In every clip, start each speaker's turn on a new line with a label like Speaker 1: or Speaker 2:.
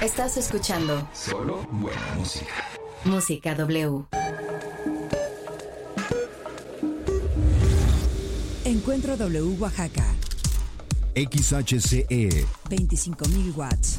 Speaker 1: Estás escuchando
Speaker 2: Solo buena música.
Speaker 1: Música W.
Speaker 3: Encuentro W Oaxaca.
Speaker 4: XHCE
Speaker 3: 25,000 watts.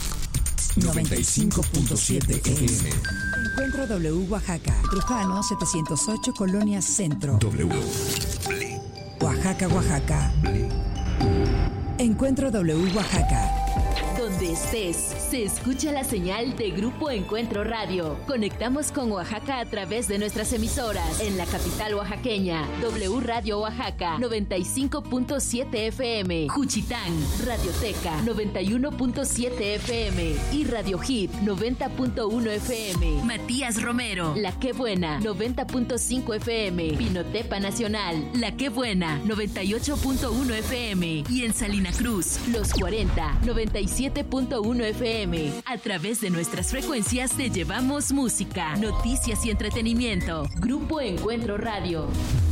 Speaker 4: 95.7 FM.
Speaker 3: Encuentro W Oaxaca. Trujano 708 Colonia Centro.
Speaker 4: W.
Speaker 3: Oaxaca, Oaxaca. Encuentro W Oaxaca.
Speaker 5: Donde estés, se escucha la señal de Grupo Encuentro Radio. Conectamos con Oaxaca a través de nuestras emisoras. En la capital oaxaqueña, W Radio Oaxaca, 95.7 FM. Juchitán, Radioteca, 91.7 FM. Y Radio Hit, 90.1 FM. Matías Romero, La Que Buena, 90.5 FM. Pinotepa Nacional, La Que Buena, 98.1 FM. Y en Salina Cruz, Los 40, 97.1 FM. A través de nuestras frecuencias te llevamos música, noticias y entretenimiento. Grupo Encuentro Radio.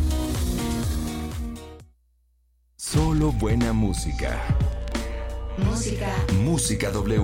Speaker 2: Solo buena música. Música W.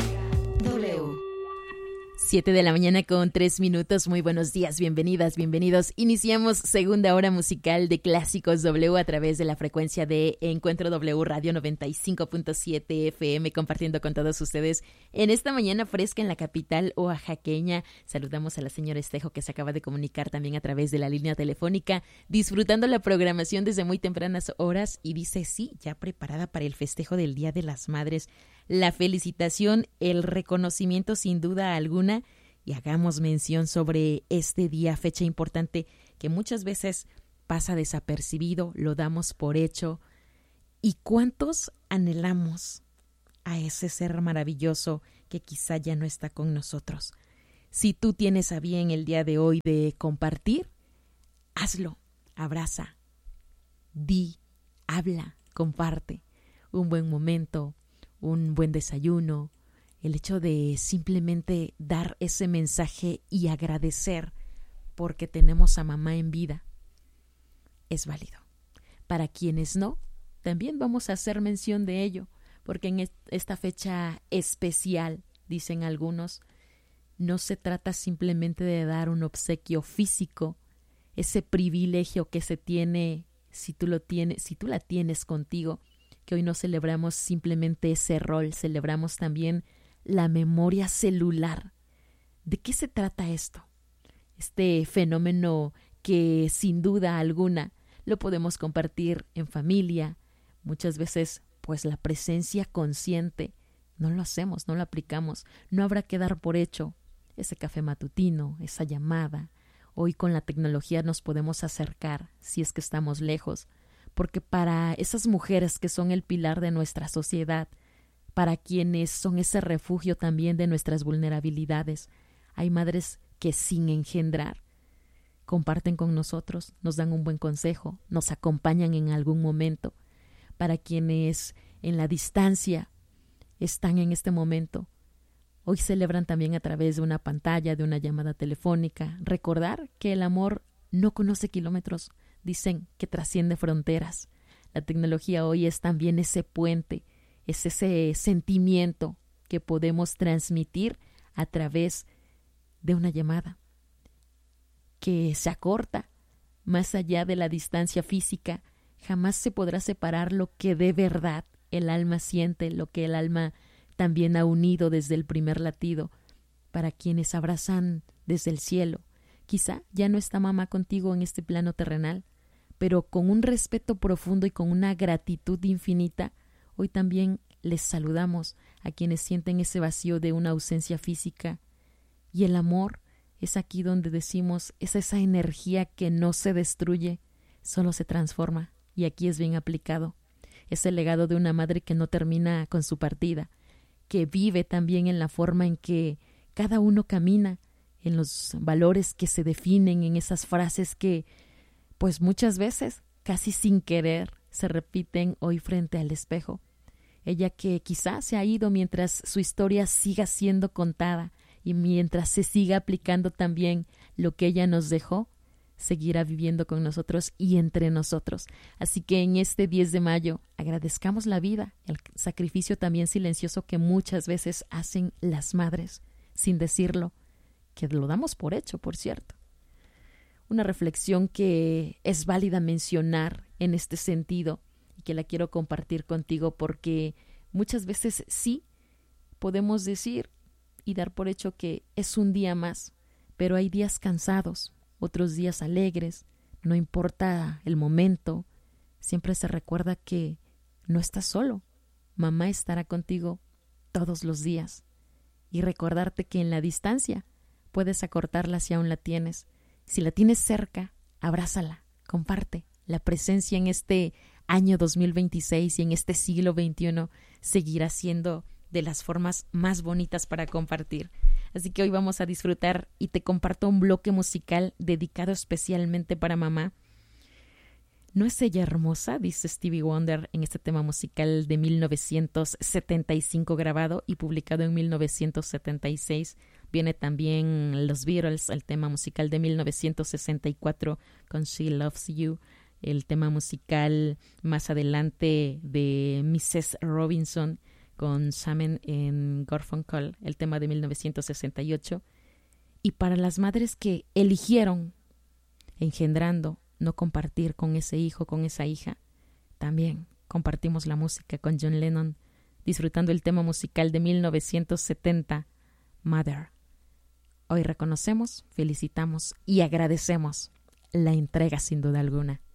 Speaker 5: 7 de la mañana con 3 minutos. Muy buenos días, bienvenidas, bienvenidos. Iniciamos segunda hora musical de Clásicos W a través de la frecuencia de Encuentro W Radio 95.7 FM, compartiendo con todos ustedes en esta mañana fresca en la capital oaxaqueña. Saludamos a la señora Estejo, que se acaba de comunicar también a través de la línea telefónica, disfrutando la programación desde muy tempranas horas, y dice sí, ya preparada para el festejo del Día de las Madres. La felicitación, el reconocimiento sin duda alguna, y hagamos mención sobre este día, fecha importante que muchas veces pasa desapercibido, lo damos por hecho. ¿Y cuántos anhelamos a ese ser maravilloso que quizá ya no está con nosotros? Si tú tienes a bien el día de hoy de compartir, hazlo, abraza, di, habla, comparte un buen momento, un buen desayuno, el hecho de simplemente dar ese mensaje y agradecer porque tenemos a mamá en vida es válido. Para quienes no, también vamos a hacer mención de ello, porque en esta fecha especial, dicen algunos, no se trata simplemente de dar un obsequio físico, ese privilegio que se tiene si tú la tienes contigo, que hoy no celebramos simplemente ese rol, celebramos también la memoria celular. ¿De qué se trata esto? Este fenómeno que sin duda alguna lo podemos compartir en familia. Muchas veces, pues la presencia consciente no lo hacemos, no lo aplicamos. No habrá que dar por hecho ese café matutino, esa llamada. Hoy con la tecnología nos podemos acercar si es que estamos lejos, porque para esas mujeres que son el pilar de nuestra sociedad, para quienes son ese refugio también de nuestras vulnerabilidades, hay madres que sin engendrar comparten con nosotros, nos dan un buen consejo, nos acompañan en algún momento. Para quienes en la distancia están en este momento, hoy celebran también a través de una pantalla, de una llamada telefónica. Recordar que el amor no conoce kilómetros, dicen que trasciende fronteras. La tecnología hoy es también ese puente, es ese sentimiento que podemos transmitir a través de una llamada, que se acorta más allá de la distancia física. Jamás se podrá separar lo que de verdad el alma siente, lo que el alma también ha unido desde el primer latido. Para quienes abrazan desde el cielo, quizá ya no está mamá contigo en este plano terrenal, pero con un respeto profundo y con una gratitud infinita, hoy también les saludamos a quienes sienten ese vacío de una ausencia física. Y el amor es aquí donde decimos, es esa energía que no se destruye, solo se transforma, y aquí es bien aplicado. Es el legado de una madre que no termina con su partida, que vive también en la forma en que cada uno camina, en los valores que se definen, en esas frases que pues muchas veces, casi sin querer, se repiten hoy frente al espejo. Ella que quizás se ha ido mientras su historia siga siendo contada y mientras se siga aplicando también lo que ella nos dejó, seguirá viviendo con nosotros y entre nosotros. Así que en este 10 de mayo agradezcamos la vida, el sacrificio también silencioso que muchas veces hacen las madres, sin decirlo, que lo damos por hecho, por cierto. Una reflexión que es válida mencionar en este sentido y que la quiero compartir contigo porque muchas veces sí podemos decir y dar por hecho que es un día más, pero hay días cansados, otros días alegres, no importa el momento, siempre se recuerda que no estás solo, mamá estará contigo todos los días y recordarte que en la distancia puedes acortarla si aún la tienes. Si la tienes cerca, abrázala, comparte. La presencia en este año 2026 y en este siglo XXI seguirá siendo de las formas más bonitas para compartir. Así que hoy vamos a disfrutar y te comparto un bloque musical dedicado especialmente para mamá. ¿No es ella hermosa?, dice Stevie Wonder en este tema musical de 1975 grabado y publicado en 1976. Viene también los Beatles, el tema musical de 1964 con She Loves You, el tema musical más adelante de Mrs. Robinson con Simon & Garfunkel, el tema de 1968. Y para las madres que eligieron, engendrando, no compartir con ese hijo, con esa hija, también compartimos la música con John Lennon, disfrutando el tema musical de 1970, Mother. Hoy reconocemos, felicitamos y agradecemos la entrega sin duda alguna.